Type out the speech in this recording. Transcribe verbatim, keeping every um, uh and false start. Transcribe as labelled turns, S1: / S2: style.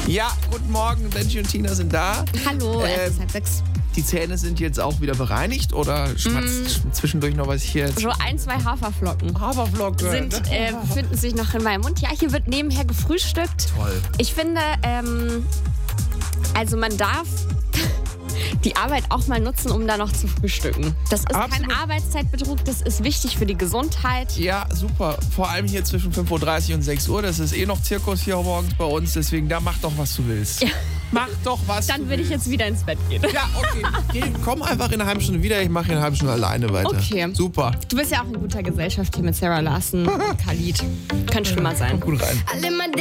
S1: Ja, guten Morgen, Benji und Tina sind da.
S2: Hallo,
S1: Äh,
S2: es ist halb sechs.
S1: Die Zähne sind jetzt auch wieder bereinigt oder schmatzt mm. zwischendurch noch was hier jetzt?
S2: So ein, zwei Haferflocken.
S1: Haferflocken.
S2: Sind, äh, befinden sich noch in meinem Mund. Ja, hier wird nebenher gefrühstückt.
S1: Toll.
S2: Ich finde, ähm, also man darf die Arbeit auch mal nutzen, um da noch zu frühstücken. Das ist
S1: Absolut.
S2: kein Arbeitszeitbetrug, das ist wichtig für die Gesundheit.
S1: Ja, super. Vor allem hier zwischen fünf Uhr dreißig und sechs Uhr. Das ist eh noch Zirkus hier morgens bei uns. Deswegen, da mach doch, was du willst.
S2: Ja.
S1: Mach doch, was
S2: Dann
S1: du
S2: würde ich
S1: willst.
S2: jetzt wieder ins Bett gehen.
S1: Ja, okay. Geh, komm einfach in einer halben Stunde wieder. Ich mache in einer halben Stunde alleine weiter.
S2: Okay.
S1: Super.
S2: Du bist ja auch in guter Gesellschaft hier mit Sarah Larson und Khalid. Könnte schlimmer sein.
S1: Gut rein.